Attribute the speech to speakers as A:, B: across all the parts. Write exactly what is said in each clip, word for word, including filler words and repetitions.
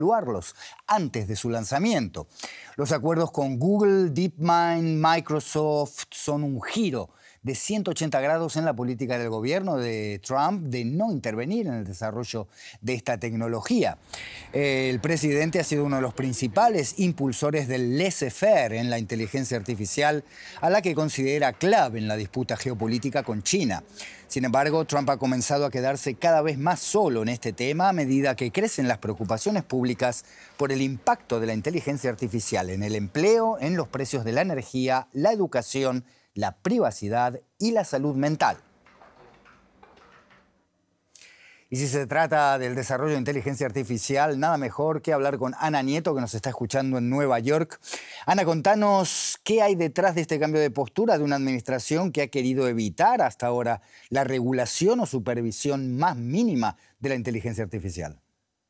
A: evaluarlos antes de su lanzamiento. Los acuerdos con Google, DeepMind, Microsoft son un giro de ciento ochenta grados en la política del gobierno de Trump de no intervenir en el desarrollo de esta tecnología. El presidente ha sido uno de los principales impulsores del laissez-faire en la inteligencia artificial, a la que considera clave en la disputa geopolítica con China. Sin embargo, Trump ha comenzado a quedarse cada vez más solo en este tema a medida que crecen las preocupaciones públicas por el impacto de la inteligencia artificial en el empleo, en los precios de la energía, la educación, la privacidad y la salud mental. Y si se trata del desarrollo de inteligencia artificial, nada mejor que hablar con Ana Nieto, que nos está escuchando en Nueva York. Ana, contanos qué hay detrás de este cambio de postura de una administración que ha querido evitar hasta ahora la regulación o supervisión más mínima de la inteligencia artificial.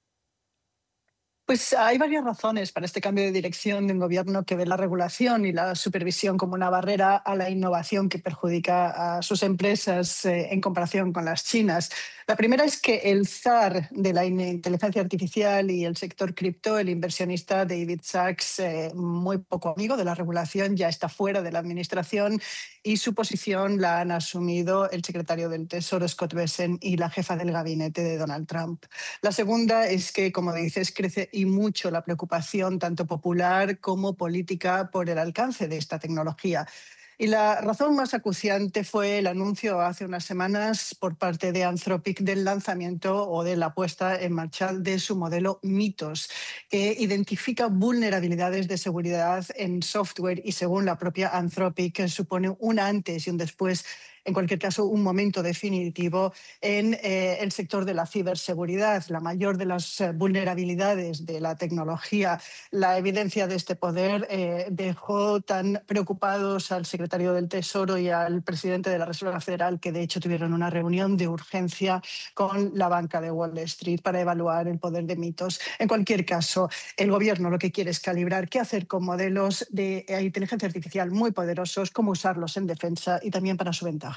B: Pues hay varias razones para este cambio de dirección de un gobierno que ve la regulación y la supervisión como una barrera a la innovación que perjudica a sus empresas eh, en comparación con las chinas. La primera es que el zar de la inteligencia artificial y el sector cripto, el inversionista David Sachs, eh, muy poco amigo de la regulación, ya está fuera de la administración y su posición la han asumido el secretario del Tesoro, Scott Bessent, y la jefa del gabinete de Donald Trump. La segunda es que, como dices, crece y mucho la preocupación tanto popular como política por el alcance de esta tecnología. Y la razón más acuciante fue el anuncio hace unas semanas por parte de Anthropic del lanzamiento o de la puesta en marcha de su modelo Mythos, que identifica vulnerabilidades de seguridad en software y, según la propia Anthropic, supone un antes y un después, en cualquier caso, un momento definitivo en eh, el sector de la ciberseguridad. La mayor de las eh, vulnerabilidades de la tecnología, la evidencia de este poder eh, dejó tan preocupados al secretario del Tesoro y al presidente de la Reserva Federal que, de hecho, tuvieron una reunión de urgencia con la banca de Wall Street para evaluar el poder de Mythos. En cualquier caso, el gobierno lo que quiere es calibrar qué hacer con modelos de eh, inteligencia artificial muy poderosos, cómo usarlos en defensa y también para su ventaja.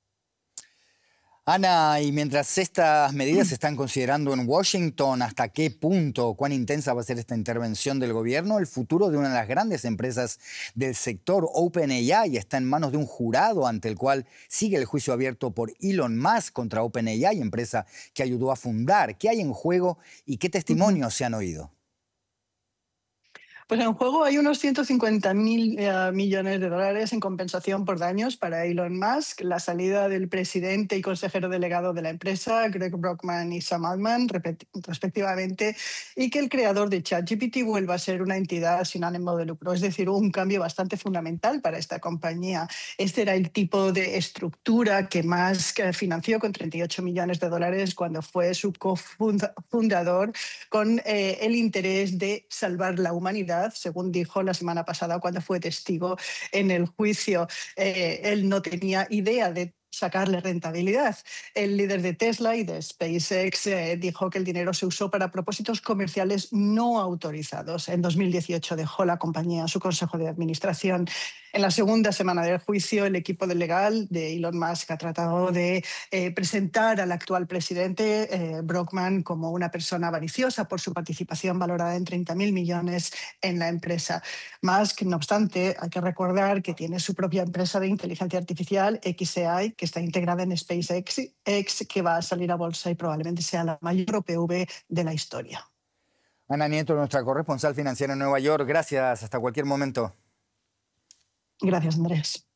A: Ana, y mientras estas medidas se están considerando en Washington, ¿hasta qué punto, cuán intensa va a ser esta intervención del gobierno? El futuro de una de las grandes empresas del sector, OpenAI, está en manos de un jurado ante el cual sigue el juicio abierto por Elon Musk contra OpenAI, empresa que ayudó a fundar. ¿Qué hay en juego y qué testimonios se han oído?
B: Pues en juego hay unos ciento cincuenta mil uh, millones de dólares en compensación por daños para Elon Musk, la salida del presidente y consejero delegado de la empresa, Greg Brockman y Sam Altman, respectivamente, y que el creador de ChatGPT vuelva a ser una entidad sin ánimo de lucro. Es decir, un cambio bastante fundamental para esta compañía. Este era el tipo de estructura que Musk financió con treinta y ocho millones de dólares cuando fue su cofundador, con eh, el interés de salvar la humanidad, según dijo la semana pasada cuando fue testigo en el juicio. Eh, él no tenía idea de sacarle rentabilidad. El líder de Tesla y de SpaceX eh, dijo que el dinero se usó para propósitos comerciales no autorizados. En dos mil dieciocho dejó la compañía a su consejo de administración. En la segunda semana del juicio, el equipo legal de Elon Musk ha tratado de eh, presentar al actual presidente eh, Brockman como una persona avariciosa por su participación valorada en treinta mil millones en la empresa. Musk, no obstante, hay que recordar que tiene su propia empresa de inteligencia artificial, X A I, que está integrada en SpaceX, que va a salir a bolsa y probablemente sea la mayor O P V de la historia.
A: Ana Nieto, nuestra corresponsal financiera en Nueva York. Gracias. Hasta cualquier momento.
B: Gracias, Andrés.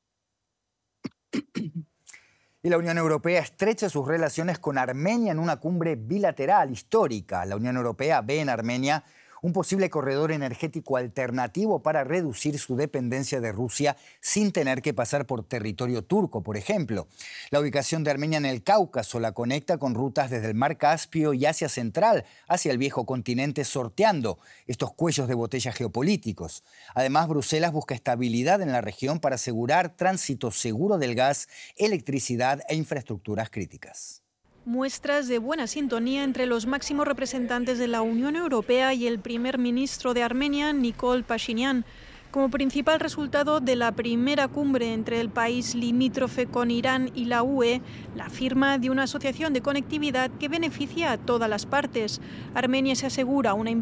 A: Y la Unión Europea estrecha sus relaciones con Armenia en una cumbre bilateral histórica. La Unión Europea ve en Armenia un posible corredor energético alternativo para reducir su dependencia de Rusia sin tener que pasar por territorio turco, por ejemplo. La ubicación de Armenia en el Cáucaso la conecta con rutas desde el Mar Caspio y Asia Central hacia el viejo continente, sorteando estos cuellos de botella geopolíticos. Además, Bruselas busca estabilidad en la región para asegurar tránsito seguro del gas, electricidad e infraestructuras críticas.
C: Muestras de buena sintonía entre los máximos representantes de la Unión Europea y el primer ministro de Armenia, Nikol Pashinyan. Como principal resultado de la primera cumbre entre el país limítrofe con Irán y la U E, la firma de una asociación de conectividad que beneficia a todas las partes. Armenia se asegura una inversión